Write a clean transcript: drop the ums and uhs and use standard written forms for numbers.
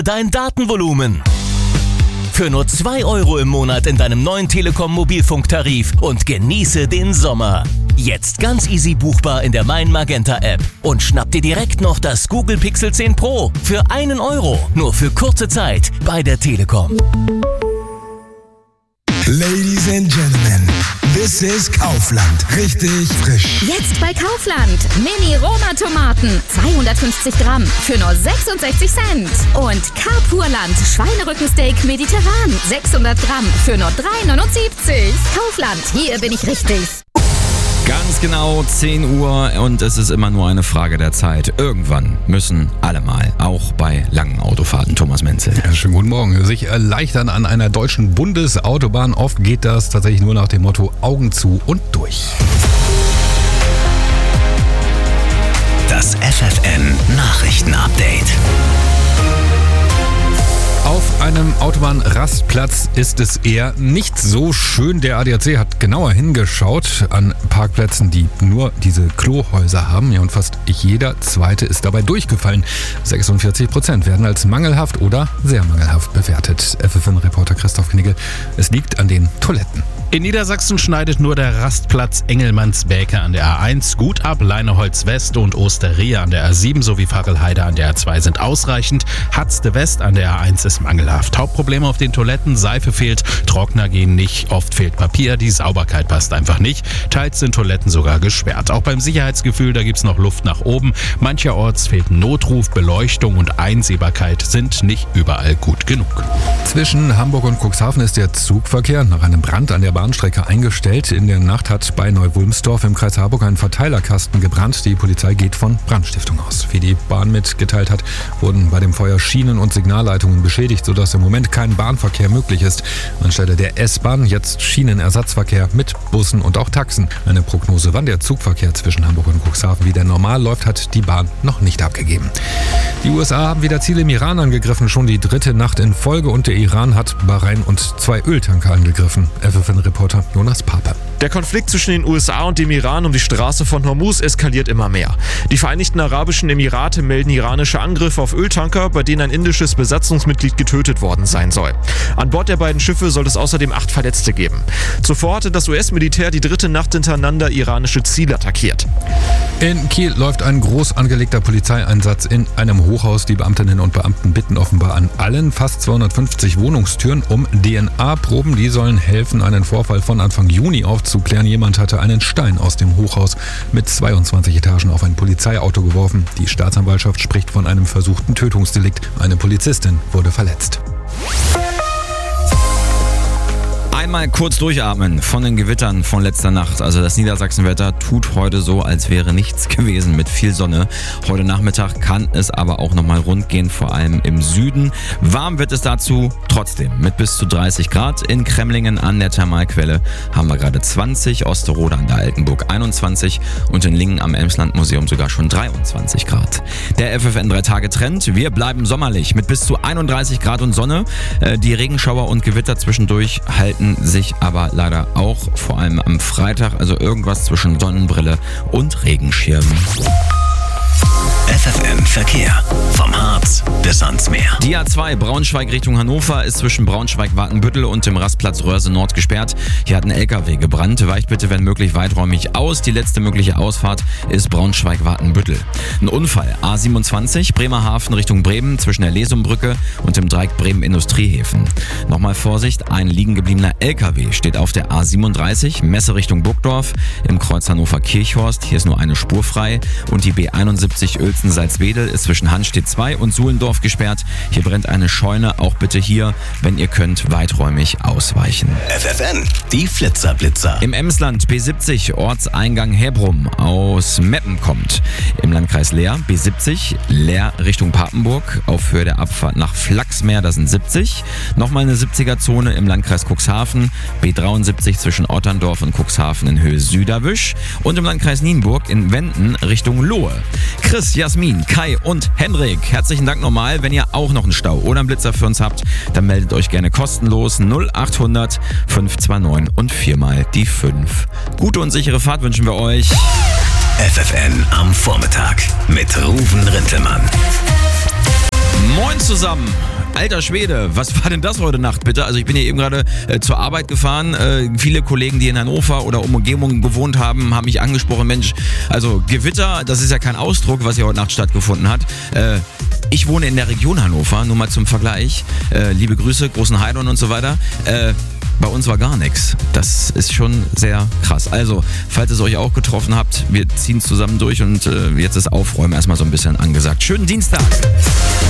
dein Datenvolumen. Für nur 2 € im Monat in deinem neuen Telekom Mobilfunktarif und genieße den Sommer. Jetzt ganz easy buchbar in der Mein Magenta App und schnapp dir direkt noch das Google Pixel 10 Pro für 1 €, nur für kurze Zeit bei der Telekom. Ladies and Gentlemen, this is Kaufland. Richtig frisch. Jetzt bei Kaufland. Mini-Roma-Tomaten. 250 Gramm für nur 66 Cent. Und Carpurland Schweinerückensteak mediterran. 600 Gramm für nur 3,79. Kaufland, hier bin ich richtig. Ganz genau 10 Uhr und es ist immer nur eine Frage der Zeit. Irgendwann müssen alle mal, auch bei langen Autofahrten. Thomas Menzel. Ja, schönen guten Morgen. Sich erleichtern an einer deutschen Bundesautobahn. Oft geht das tatsächlich nur nach dem Motto Augen zu und durch. Das FFN Nachrichten-Update. Auf einem Autobahnrastplatz ist es eher nicht so schön. Der ADAC hat genauer hingeschaut an Parkplätzen, die nur diese Klohäuser haben. Ja, und fast jeder zweite ist dabei durchgefallen. 46% werden als mangelhaft oder sehr mangelhaft bewertet. FFN-Reporter Christoph Knigge. Es liegt an den Toiletten. In Niedersachsen schneidet nur der Rastplatz Engelmannsbäke an der A1 gut ab. Leineholz West und Osterrehe an der A7 sowie Fachelheide an der A2 sind ausreichend. Hatzte West an der A1 ist mangelhaft. Hauptprobleme auf den Toiletten: Seife fehlt, Trockner gehen nicht, oft fehlt Papier, die Sauberkeit passt einfach nicht. Teils sind Toiletten sogar gesperrt. Auch beim Sicherheitsgefühl, da gibt's noch Luft nach oben. Mancherorts fehlt Notruf, Beleuchtung und Einsehbarkeit sind nicht überall gut genug. Zwischen Hamburg und Cuxhaven ist der Zugverkehr nach einem Brand an der Bahnstrecke eingestellt. In der Nacht hat bei Neu-Wulmsdorf im Kreis Harburg ein Verteilerkasten gebrannt. Die Polizei geht von Brandstiftung aus. Wie die Bahn mitgeteilt hat, wurden bei dem Feuer Schienen und Signalleitungen beschädigt, sodass im Moment kein Bahnverkehr möglich ist. Anstelle der S-Bahn jetzt Schienenersatzverkehr mit Bussen und auch Taxen. Eine Prognose, wann der Zugverkehr zwischen Hamburg und Cuxhaven wieder normal läuft, hat die Bahn noch nicht abgegeben. Die USA haben wieder Ziele im Iran angegriffen, schon die 3. Nacht in Folge, und der Iran hat Bahrain und 2 Öltanker angegriffen. FFN-Reporter Jonas Pape. Der Konflikt zwischen den USA und dem Iran um die Straße von Hormuz eskaliert immer mehr. Die Vereinigten Arabischen Emirate melden iranische Angriffe auf Öltanker, bei denen ein indisches Besatzungsmitglied getötet worden sein soll. An Bord der beiden Schiffe soll es außerdem 8 Verletzte geben. Zuvor hatte das US-Militär die 3. Nacht hintereinander iranische Ziele attackiert. In Kiel läuft ein groß angelegter Polizeieinsatz in einem Hochhaus. Die Beamtinnen und Beamten bitten offenbar an allen fast 250 Wohnungstüren um DNA-Proben. Die sollen helfen, einen Vorfall von Anfang Juni aufzuklären. Jemand hatte einen Stein aus dem Hochhaus mit 22 Etagen auf ein Polizeiauto geworfen. Die Staatsanwaltschaft spricht von einem versuchten Tötungsdelikt. Eine Polizistin wurde verletzt. Einmal kurz durchatmen von den Gewittern von letzter Nacht. Also das Niedersachsenwetter tut heute so, als wäre nichts gewesen mit viel Sonne. Heute Nachmittag kann es aber auch nochmal rund gehen, vor allem im Süden. Warm wird es dazu trotzdem mit bis zu 30 Grad. In Kremlingen an der Thermalquelle haben wir gerade 20, Osterode an der Altenburg 21 und in Lingen am Emsland-Museum sogar schon 23 Grad. Der FFN 3-Tage-Trend: Wir bleiben sommerlich mit bis zu 31 Grad und Sonne. Die Regenschauer und Gewitter zwischendurch halten sich aber leider auch, vor allem am Freitag, also irgendwas zwischen Sonnenbrille und Regenschirm. FFN Verkehr. Vom Harz bis ans Meer. Die A2 Braunschweig Richtung Hannover ist zwischen Braunschweig-Wartenbüttel und dem Rastplatz Röhrse Nord gesperrt. Hier hat ein LKW gebrannt. Weicht bitte, wenn möglich, weiträumig aus. Die letzte mögliche Ausfahrt ist Braunschweig-Wartenbüttel. Ein Unfall. A27 Bremerhaven Richtung Bremen zwischen der Lesumbrücke und dem Dreieck Bremen-Industriehäfen. Nochmal Vorsicht, ein liegen gebliebener LKW steht auf der A37 Messe Richtung Burgdorf im Kreuz Hannover-Kirchhorst. Hier ist nur eine Spur frei und die B71 Uelzen-Salzwedel ist zwischen Hanstedt 2 und Suhlendorf gesperrt. Hier brennt eine Scheune. Auch bitte hier, wenn ihr könnt, weiträumig ausweichen. FFN, die Flitzer-Blitzer. Im Emsland B70 Ortseingang Herbrum aus Meppen kommt. Im Landkreis Leer B70 Leer Richtung Papenburg auf Höhe der Abfahrt nach Flachsmeer, das sind 70. Nochmal eine 70er-Zone im Landkreis Cuxhaven. B73 zwischen Otterndorf und Cuxhaven in Höhe Süderwisch. Und im Landkreis Nienburg in Wenden Richtung Lohe. Chris, Jasmin, Kai und Henrik, herzlichen Dank nochmal. Wenn ihr auch noch einen Stau oder einen Blitzer für uns habt, dann meldet euch gerne kostenlos 0800 529 und 4 mal die 5. Gute und sichere Fahrt wünschen wir euch. FFN am Vormittag mit Ruven Rintelmann. Moin zusammen. Alter Schwede, was war denn das heute Nacht bitte? Also ich bin hier eben gerade zur Arbeit gefahren. Viele Kollegen, die in Hannover oder Umgebung gewohnt haben, haben mich angesprochen. Mensch, also Gewitter, das ist ja kein Ausdruck, was hier heute Nacht stattgefunden hat. Ich wohne in der Region Hannover, nur mal zum Vergleich. Liebe Grüße, Großen Heidorn und so weiter. Bei uns war gar nichts. Das ist schon sehr krass. Also, falls es euch auch getroffen habt, wir ziehen es zusammen durch und jetzt ist Aufräumen erstmal so ein bisschen angesagt. Schönen Dienstag.